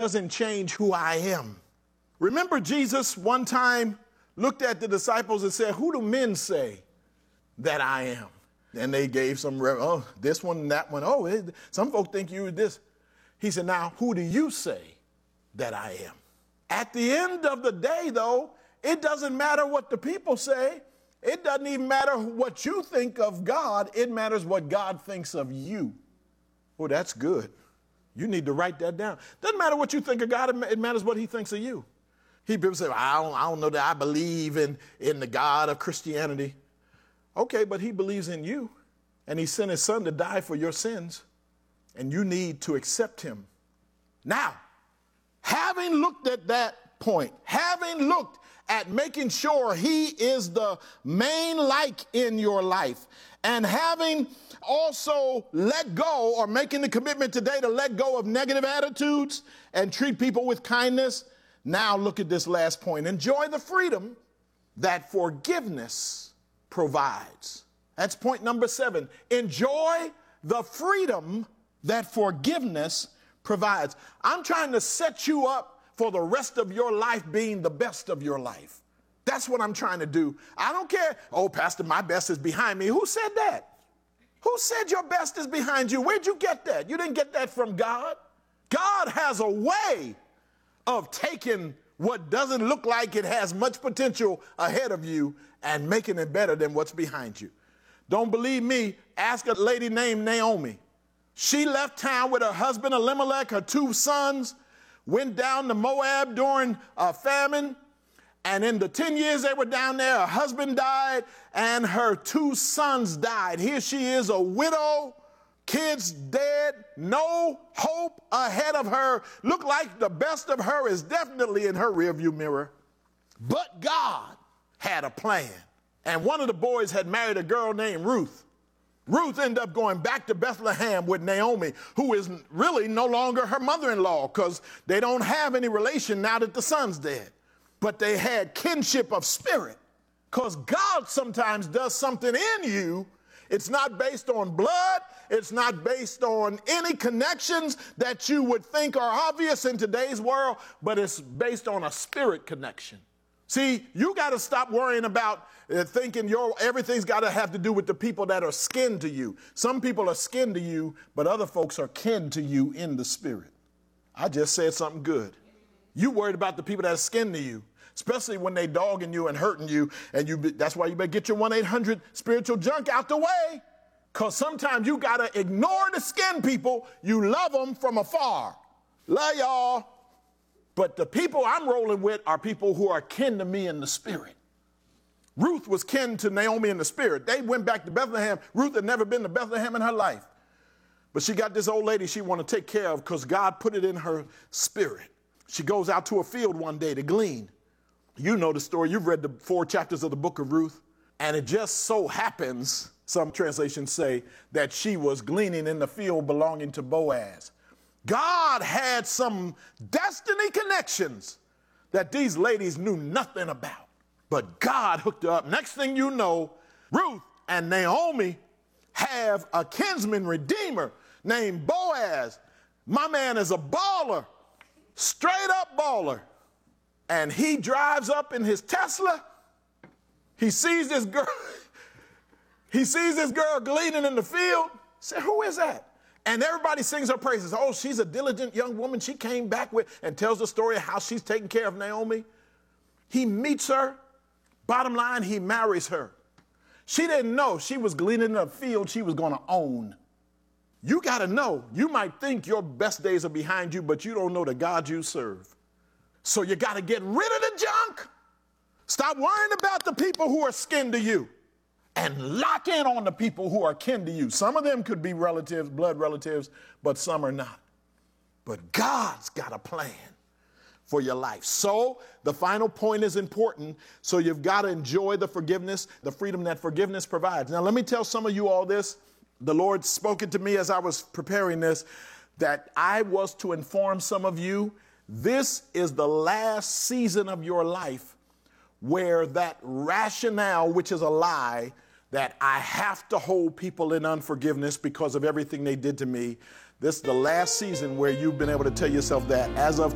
doesn't change who I am. Remember, Jesus one time looked at the disciples and said, who do men say that I am? And they gave some, this one and that one. Some folk think you this. He said, now, who do you say that I am? At the end of the day, though, it doesn't matter what the people say. It doesn't even matter what you think of God. It matters what God thinks of you. Oh, that's good. You need to write that down. Doesn't matter what you think of God. It matters what he thinks of you. People say, I don't know that I believe in the God of Christianity. Okay, but he believes in you. And he sent his son to die for your sins. And you need to accept him. Now, having looked at that point, having looked at making sure he is the main light in your life, and having also let go or making the commitment today to let go of negative attitudes and treat people with kindness, now look at this last point. Enjoy the freedom that forgiveness provides. That's point number 7. Enjoy the freedom that forgiveness provides. I'm trying to set you up for the rest of your life being the best of your life. That's what I'm trying to do. I don't care. Oh, Pastor, my best is behind me. Who said that? Who said your best is behind you? Where'd you get that? You didn't get that from God. God has a way of taking what doesn't look like it has much potential ahead of you and making it better than what's behind you. Don't believe me? Ask a lady named Naomi. She left town with her husband Elimelech, her 2 sons, went down to Moab during a famine. And in the 10 years they were down there, her husband died and her 2 sons died. Here she is, a widow, kids dead, no hope ahead of her. Look like the best of her is definitely in her rearview mirror. But God had a plan. And one of the boys had married a girl named Ruth. Ruth ended up going back to Bethlehem with Naomi, who is really no longer her mother-in-law because they don't have any relation now that the son's dead. But they had kinship of spirit because God sometimes does something in you. It's not based on blood. It's not based on any connections that you would think are obvious in today's world, but it's based on a spirit connection. See, you got to stop worrying about thinking everything's got to have to do with the people that are kin to you. Some people are kin to you, but other folks are kin to you in the spirit. I just said something good. You worried about the people that are kin to you, especially when they dogging you and hurting you. And that's why you better get your 1-800 spiritual junk out the way. Because sometimes you got to ignore the skin people. You love them from afar. Love y'all. But the people I'm rolling with are people who are kin to me in the spirit. Ruth was kin to Naomi in the spirit. They went back to Bethlehem. Ruth had never been to Bethlehem in her life. But she got this old lady she wanted to take care of because God put it in her spirit. She goes out to a field one day to glean. You know the story. You've read the 4 chapters of the book of Ruth. And it just so happens, some translations say, that she was gleaning in the field belonging to Boaz. God had some destiny connections that these ladies knew nothing about. But God hooked her up. Next thing you know, Ruth and Naomi have a kinsman redeemer named Boaz. My man is a baller, straight up baller. And he drives up in his Tesla. He sees this girl. He sees this girl gleaning in the field. Said, who is that? And everybody sings her praises. Oh, she's a diligent young woman. She came back with and tells the story of how she's taking care of Naomi. He meets her. Bottom line, he marries her. She didn't know she was gleaning in a field she was going to own. You got to know. You might think your best days are behind you, but you don't know the God you serve. So you got to get rid of the junk. Stop worrying about the people who are kin to you and lock in on the people who are kin to you. Some of them could be relatives, blood relatives, but some are not. But God's got a plan for your life. So the final point is important. So you've got to enjoy the forgiveness, the freedom that forgiveness provides. Now, let me tell some of you all this. The Lord spoke it to me as I was preparing this, that I was to inform some of you. This is the last season of your life where that rationale, which is a lie, that I have to hold people in unforgiveness because of everything they did to me. This is the last season where you've been able to tell yourself that as of